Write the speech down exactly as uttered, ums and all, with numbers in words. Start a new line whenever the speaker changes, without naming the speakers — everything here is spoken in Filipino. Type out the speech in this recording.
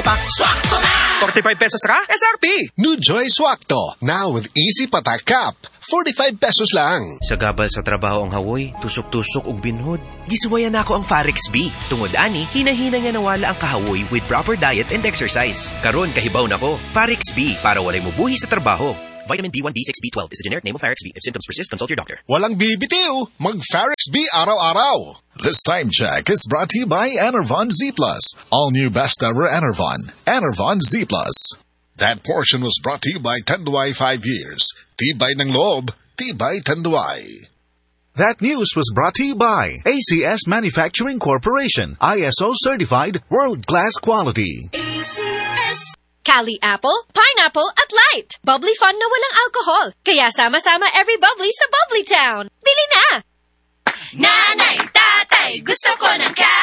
pack. Swakto na! forty-five pesos ra, S R P.
New Joy Swakto, now with easy patak cap. forty-five pesos lang.
Sa gabal sa trabaho ang hawoy, tusok-tusok ug binhod. Gisuwayan nako ang Farex B. Tungod ani, hinahina nga nawala ang kahawoy with proper diet and exercise. Karon kahibaw nako. Farex B para walay mubuhi sa trabaho. Vitamin B one, B six, B twelve is the generic name of Farex B. If symptoms persist, consult your doctor.
Walang bibitiw, mag-Farex B araw-araw.
This time check is brought to you by Enervon Z Plus. All new best ever Enervon. Enervon Z Plus.
That portion was brought to you by Tanduay five years. Tibay ng loob, tibay Tanduay.
That news was brought to you by A C S Manufacturing Corporation, I S O certified, world-class quality.
A C S. Cali Apple, Pineapple at Light. Bubbly fun na walang alcohol. Kaya sama-sama every bubbly sa Bubbly Town. Bili na! Nanay, tatay, gusto ko ng